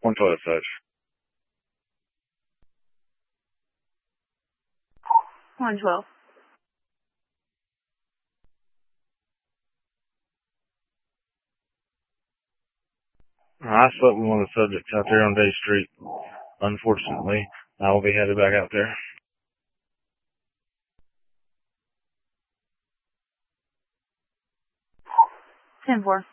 112 such. 112. I slept with one of the subjects out there on Day Street. Unfortunately, I will be headed back out there. 10-4.